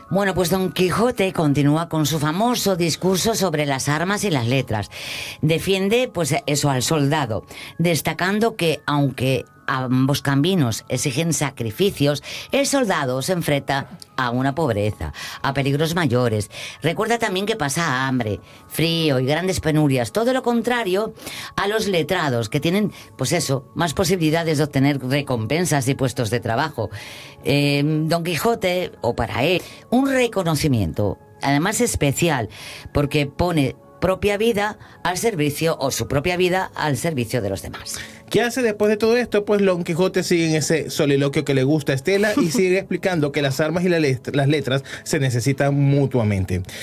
Bueno, pues Don Quijote continúa con su famoso discurso sobre las armas y las letras. Defiende, pues eso, al soldado, destacando que, aunque ambos caminos exigen sacrificios, el soldado se enfrenta a una pobreza, a peligros mayores. Recuerda también que pasa hambre, frío y grandes penurias. Todo lo contrario a los letrados, que tienen, pues eso, más posibilidades de obtener recompensas y puestos de trabajo. Don Quijote, o para él, un reconocimiento, además especial, porque pone propia vida al servicio, o su propia vida al servicio de los demás. ¿Qué hace después de todo esto? Pues Don Quijote sigue en ese soliloquio que le gusta a Estela y sigue explicando que las armas y las letras se necesitan mutuamente.